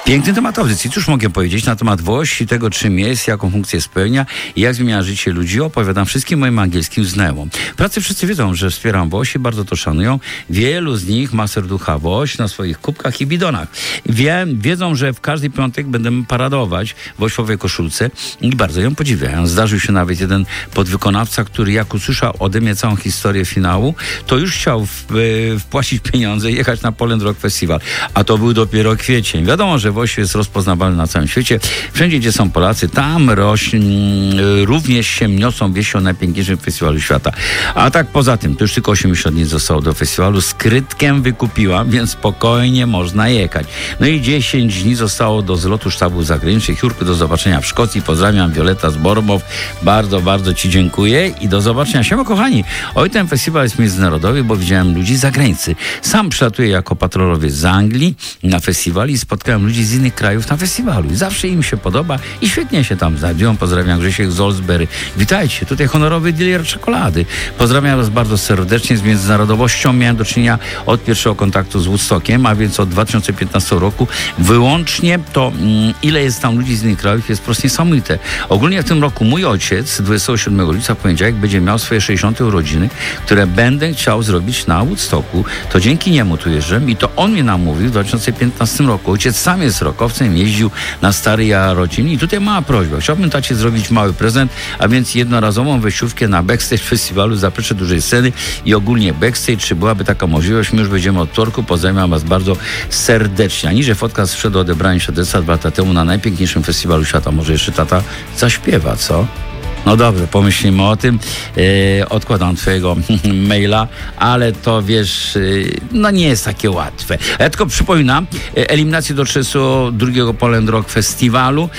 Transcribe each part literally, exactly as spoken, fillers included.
Piękny temat audycji. Cóż mogę powiedzieć na temat Włosi, tego czym jest, jaką funkcję spełnia i jak zmienia życie ludzi. Opowiadam wszystkim moim angielskim znajomym. W pracy wszyscy wiedzą, że wspieram Włosi, bardzo to szanują. Wielu z nich ma serducha Włoś na swoich kubkach i bidonach. Wie, wiedzą, że w każdy piątek będę paradować w włosiowej koszulce i bardzo ją podziwiają. Zdarzył się nawet jeden podwykonawca, który jak usłyszał ode mnie całą historię finału, to już chciał w, w, wpłacić pieniądze i jechać na Poland Rock Festival. A to był dopiero kwiecień. Wiadomo, że Włoś jest rozpoznawalny na całym świecie. Wszędzie, gdzie są Polacy, tam rośnie, również się niosą wieści o najpiękniejszym festiwalu świata. A tak poza tym, to już tylko osiemdziesiąt dni zostało do festiwalu. Skrytkiem wykupiłam, więc spokojnie można jechać. No i dziesięć dni zostało do zlotu sztabów zagranicznych. Jurku, do zobaczenia w Szkocji. Pozdrawiam, Wioleta z Bormow. Bardzo, bardzo Ci dziękuję i do zobaczenia. Siema, kochani. Oj, ten festiwal jest międzynarodowy, bo widziałem ludzi z zagranicy. Sam przylatuję jako patrolowiec z Anglii na festiwal i spotkałem ludzi z innych krajów na festiwalu. I zawsze im się podoba i świetnie się tam znajdują. Pozdrawiam, Grzesiek z Oldsberry. Witajcie, tutaj honorowy dealer czekolady. Pozdrawiam Was bardzo serdecznie. Z międzynarodowością miałem do czynienia od pierwszego kontaktu z Woodstockiem, a więc od dwa tysiące piętnastego roku. Wyłącznie to, mm, ile jest tam ludzi z innych krajów, jest po prostu niesamowite. Ogólnie w tym roku mój ojciec dwudziestego siódmego lipca, w poniedziałek, będzie miał swoje sześćdziesiąte urodziny, które będę chciał zrobić na Woodstocku. To dzięki niemu tu jeżdżam i to on mnie namówił w dwa tysiące piętnastym roku. Ojciec sam jest rockowcem, jeździł na stary jarodzin i tutaj mała prośba. Chciałbym tacie zrobić mały prezent, a więc jednorazową wejściówkę na backstage festiwalu za zaplecze dużej sceny i ogólnie backstage, czy byłaby taka możliwość. My już będziemy od wtorku. Pozdrawiam Was bardzo serdecznie. Aniże fotka sprzed odebrania świadectwa dwa lata temu na najpiękniejszym festiwalu świata. Może jeszcze tata zaśpiewa, co? No dobrze, pomyślimy o tym. E, odkładam Twojego maila, ale to wiesz, e, no nie jest takie łatwe. Ja tylko przypominam, e, eliminację do trzydziestego drugiego Poland Rock Festiwalu.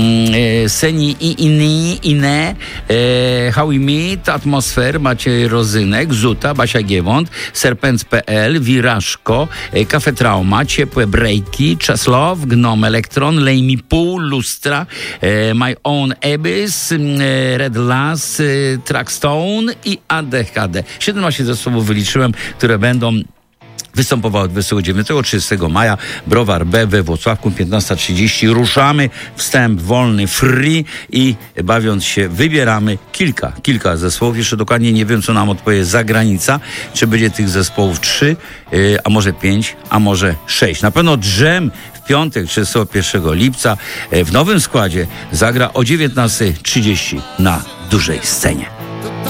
E, Seni i inni, inne, e, How We Meet, Atmosfer, Maciej Rozynek, Zuta, Basia Giewont, Serpent kropka pe el, Wirażko, e, Cafe Trauma, Ciepłe Breaki, Czaslow, Gnom Elektron, Lej mi pół, Lustra, e, My Own Abyss, e, Red Lass, Trackstone i A D H D. siedemnaście zespołów wyliczyłem, które będą występowały dwudziestego dziewiątego trzydziestego maja. Browar B we Włocławku, piętnasta trzydzieści. Ruszamy. Wstęp wolny, free i bawiąc się wybieramy kilka, kilka zespołów. Jeszcze dokładnie nie wiem, co nam odpowie zagranica. Czy będzie tych zespołów trzy, yy, a może pięć, a może sześć. Na pewno Dżem w piątek, trzydziestego pierwszego lipca w nowym składzie zagra o dziewiętnasta trzydzieści na dużej scenie.